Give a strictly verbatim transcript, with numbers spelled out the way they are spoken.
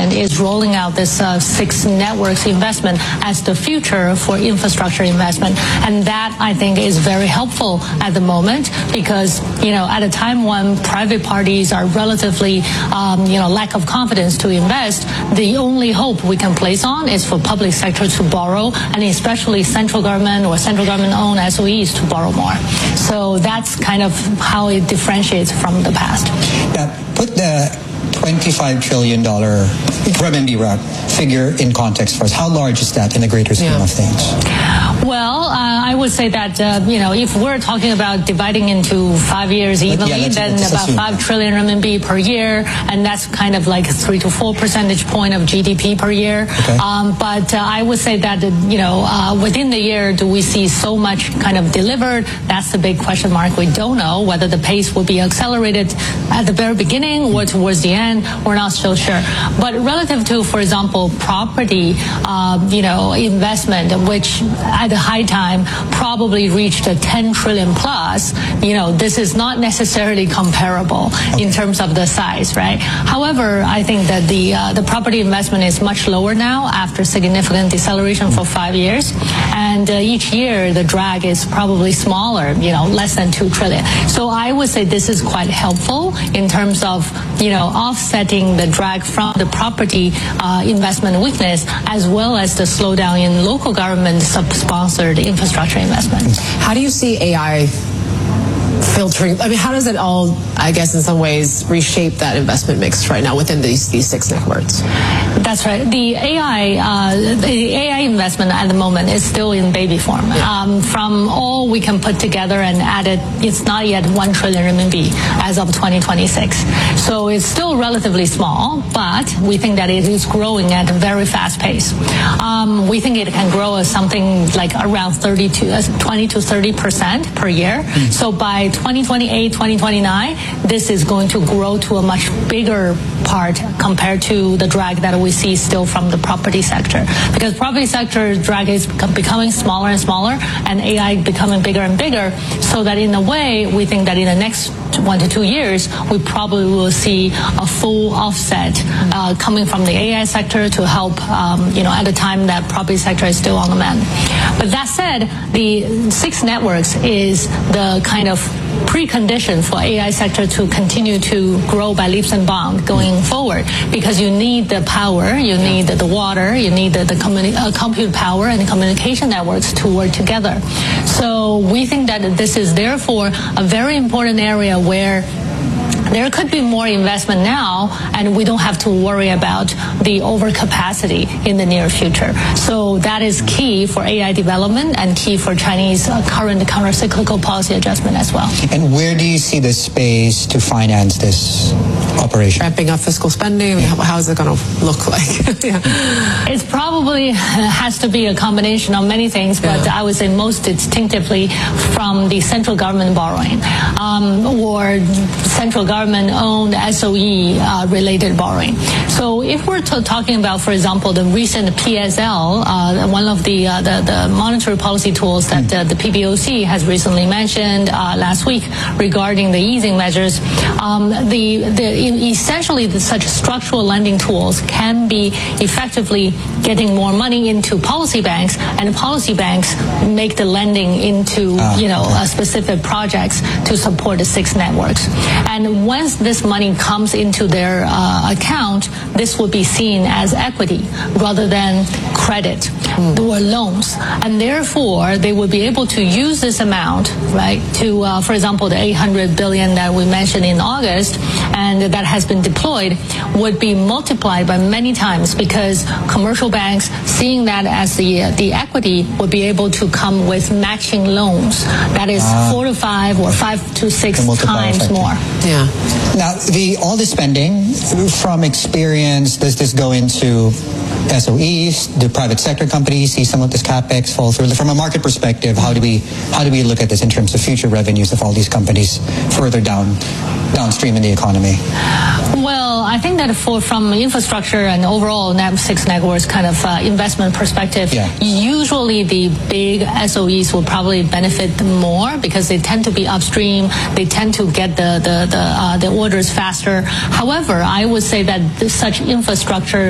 government is rolling out this uh, six networks investment as the future for infrastructure investment. And that, I think, is very helpful at the moment because, you know, at a time when private parties are relatively, um, you know, lack of confidence to invest, the only hope we can place on is for public sector to borrow, and especially central government or central government-owned S O Es to borrow more. So that's kind of how it differentiates from the past. Now, put the twenty-five trillion dollars renminbi figure in context for us. How large is that in the greater scheme yeah. of things? Well, uh, I would say that, uh, you know, if we're talking about dividing into five years evenly, yeah, then about five trillion renminbi per year, and that's kind of like three to four percentage point of G D P per year. Okay. Um, but uh, I would say that, you know, uh, within the year, do we see so much kind of delivered? That's the big question mark. We don't know whether the pace will be accelerated at the very beginning or towards the end. We're not so sure. But relative to, for example, property, uh, you know, investment, which at the high time probably reached a ten trillion plus, you know, this is not necessarily comparable okay. in terms of the size, right? However, I think that the uh, the property investment is much lower now after significant deceleration for five years, and uh, each year the drag is probably smaller, you know, less than two trillion. So I would say this is quite helpful in terms of, you know, offsetting the drag from the property uh, investment weakness, as well as the slowdown in local government sub-sponsored infrastructure investment. How do you see A I filtering? I mean, how does it all, I guess, in some ways, reshape that investment mix right now within these these six networks? That's right. The A I, uh, the A I investment at the moment is still in baby form. Yeah. Um, from all we can put together and add it, it's not yet one trillion renminbi as of twenty twenty-six. So it's still relatively small, but we think that it is growing at a very fast pace. Um, we think it can grow as something like around thirty to twenty to thirty percent per year. Mm. So by twenty twenty-eight, twenty twenty-nine, this is going to grow to a much bigger part compared to the drag that we see still from the property sector. Because property sector drag is becoming smaller and smaller, and A I becoming bigger and bigger, so that in a way, we think that in the next one to two years, we probably will see a full offset uh, coming from the A I sector to help, um, you know, at a time that property sector is still on the mend. But that said, the six networks is the kind of precondition for A I sector to continue to grow by leaps and bounds going forward, because you need the power, you need the water, you need the, the communi- uh, compute power and the communication networks to work together. So we think that this is therefore a very important area where there could be more investment now, and we don't have to worry about the overcapacity in the near future. So that is key for A I development and key for Chinese uh, current counter-cyclical policy adjustment as well. And where do you see the space to finance this operation? Ramping up fiscal spending? Yeah. How is it going to look like? yeah. It probably has to be a combination of many things, but yeah. I would say most distinctively from the central government borrowing um, or central government government-owned S O E uh, related borrowing. So if we're t- talking about, for example, the recent P S L, uh, one of the, uh, the the monetary policy tools that uh, the P B O C has recently mentioned uh, last week regarding the easing measures, um, the, the essentially the, such structural lending tools can be effectively getting more money into policy banks, and policy banks make the lending into uh, you know okay. uh, specific projects to support the six networks. And once this money comes into their uh, account, this will be seen as equity rather than credit mm. or loans. And therefore, they will be able to use this amount, right, to, uh, for example, the eight hundred billion that we mentioned in August and that has been deployed would be multiplied by many times, because commercial banks, seeing that as the, uh, the equity, would be able to come with matching loans. That is uh, four to five or five to six times effect. more. Yeah. Now, the all the spending, from experience, does this go into S O Es? Do private sector companies see some of this capex fall through? From a market perspective, how do we how do we look at this in terms of future revenues of all these companies further down downstream in the economy? Well, I think that for from infrastructure and overall N A B six networks kind of uh, investment perspective, yeah. usually the big S O Es will probably benefit more because they tend to be upstream. They tend to get the the the, uh, the orders faster. However, I would say that this, such infrastructure